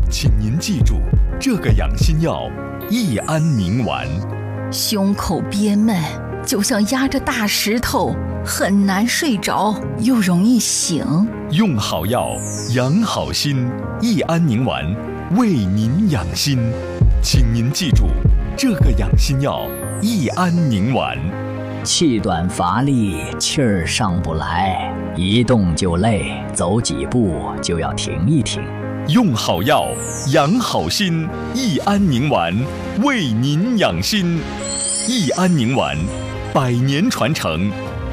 请您记住这个养心药益安宁丸。 胸口憋闷，就像压着大石头，很难睡着，又容易醒。 用好药，养好心，益安宁丸为您养心。请您记住这个养心药益安宁丸。 气短乏力，气儿上不来，一动就累，走几步就要停一停。 用好药，养好心，益安宁丸为您养心。益安宁丸100年传承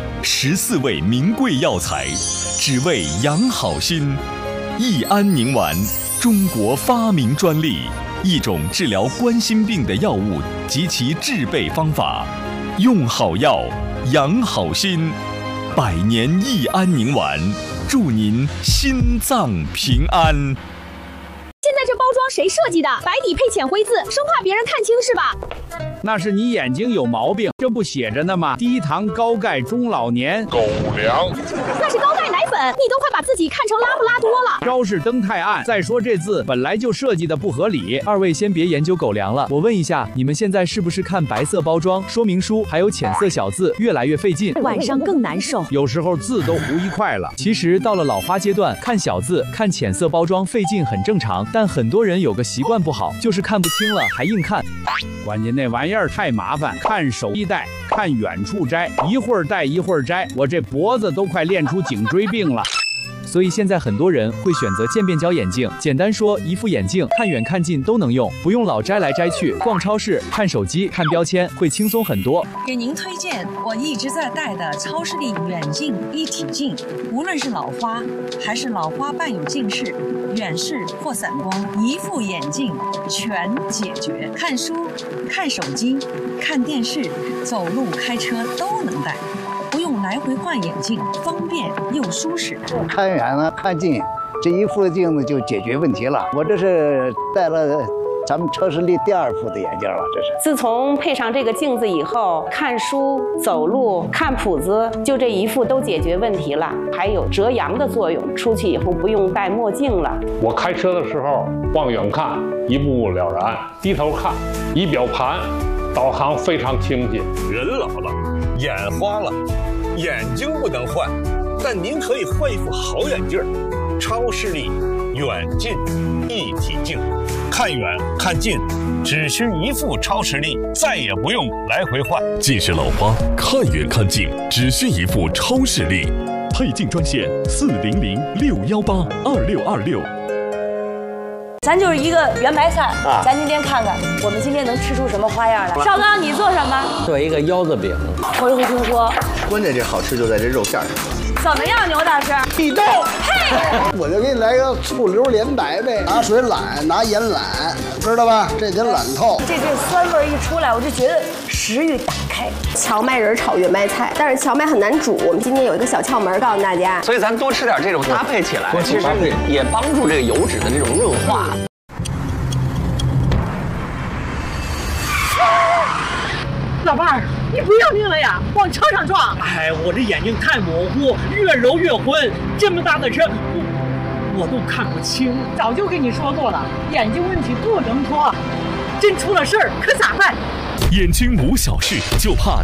，14味名贵药材，只为养好心。益安宁丸，中国发明专利，一种治疗冠心病的药物及其制备方法。用好药，养好心，100年益安宁丸，祝您心脏平安。 现在这包装谁设计的？白底配浅灰字，生怕别人看清是吧？ 那是你眼睛有毛病，这不写着呢吗？低糖高钙中老年狗粮， 那是高钙奶粉，你都快把自己看成拉布拉多了。 招式灯太暗，再说这字本来就设计的不合理。二位先别研究狗粮了，我问一下，你们现在是不是看白色包装说明书还有浅色小字越来越费劲， 晚上更难受， 有时候字都糊一块了。其实到了老花阶段，看小字看浅色包装费劲很正常，但很多人有个习惯不好，就是看不清了还硬看。关键那玩意儿太麻烦，看手一戴，看远处摘，一会儿戴一会儿摘，我这脖子都快练出颈椎病了。所以现在很多人会选择渐变焦眼镜，简单说，一副眼镜看远看近都能用，不用老摘来摘去。逛超市、看手机、看标签会轻松很多。 给您推荐我一直在戴的超视力远近一体镜，无论是老花还是老花伴有近视、远视或散光，一副眼镜全解决。看书、看手机、看电视、走路、开车都能戴。不用来回换眼镜，方便又舒适。 看远了看近，这一副镜子就解决问题了。我这是戴了咱们超视力第2副的眼镜了，这是。 自从配上这个镜子以后，看书、走路、看谱子，就这一副都解决问题了，还有遮阳的作用。出去以后不用戴墨镜了。 我开车的时候往远看，一目了然；低头看，仪表盘导航非常清晰。 人老了，眼花了，眼睛不能换，但您可以换一副好眼镜——超视力远近一体镜，看远看近，只需一副超视力，再也不用来回换。 近视老花，看远看近，只需一副超视力。配镜专线400-618-2626。 咱就是一个圆白菜啊，咱今天看看我们今天能吃出什么花样来。少刚，你做什么？ 做一个腰子饼。 头一回听说。 关键这好吃就在这肉片上。 怎么样，牛大师？ 地道。 嘿， 我就给你来个醋溜莲白呗，拿水懒，拿盐懒，知道吧？这得懒透。 这酸味一出来，我就觉得食欲打开。 荞麦仁炒圆白菜，但是荞麦很难煮，我们今天有一个小窍门告诉大家。 所以咱多吃点这种搭配起来，其实也帮助这个油脂的这种润化。 老伴儿，你不要命了呀？往车上撞！哎，我这眼睛太模糊，越揉越昏，这么大的车，我都看不清。早就跟你说过了，眼睛问题不能拖，真出了事儿可咋办？ 眼睛无小事，就怕